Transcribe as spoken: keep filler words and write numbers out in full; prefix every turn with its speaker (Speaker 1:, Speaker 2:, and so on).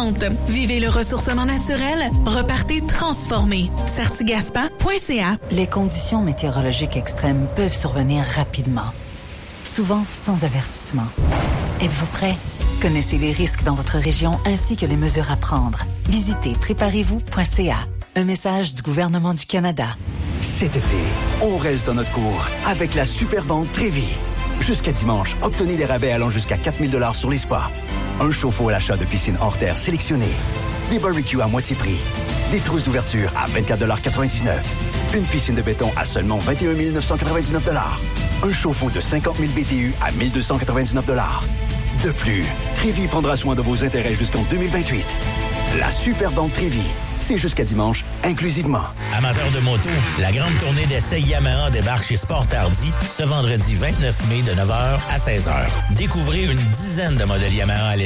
Speaker 1: vente. Vivez le ressourcement naturel. Repartez transformé. sartigaspa point c a.
Speaker 2: Les conditions météorologiques extrêmes peuvent survenir rapidement, souvent sans avertissement. Êtes-vous prêt? Connaissez les risques dans votre région ainsi que les mesures à prendre. Visitez préparez vous point c a. Un message du gouvernement du Canada.
Speaker 3: Cet été, on reste dans notre cours avec la super vente Trévis. Jusqu'à dimanche, obtenez des rabais allant jusqu'à quatre mille dollars sur les spas. Un chauffe-eau à l'achat de piscine hors terre sélectionnée. Des barbecues à moitié prix. Des trousses d'ouverture à vingt-quatre dollars quatre-vingt-dix-neuf. Une piscine de béton à seulement vingt et un mille neuf cent quatre-vingt-dix-neuf dollars. Un chauffe-eau de cinquante mille B T U à mille deux cent quatre-vingt-dix-neuf dollars. De plus, Trévis prendra soin de vos intérêts jusqu'en deux mille vingt-huit. La super vente Trévis. C'est jusqu'à dimanche, inclusivement.
Speaker 4: Amateurs de moto, la grande tournée d'essai Yamaha débarque chez Sport Hardy ce vendredi vingt-neuf mai de neuf heures à seize heures. Découvrez une dizaine de modèles Yamaha à